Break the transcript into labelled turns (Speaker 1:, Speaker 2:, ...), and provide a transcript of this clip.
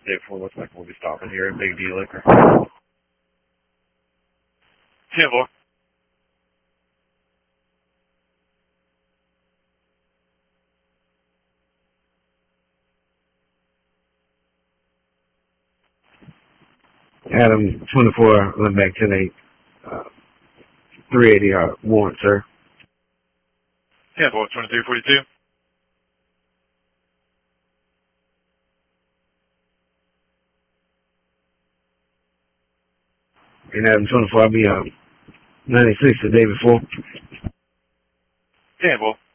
Speaker 1: day before looks like we'll be stopping here at Big D Liquor.
Speaker 2: 10-4.
Speaker 3: Adam 24, went back 10-8, 380 warrant, sir.
Speaker 2: 10-4, 2342.
Speaker 3: And Adam 24, I'll be 96 the day before.
Speaker 2: 10-4.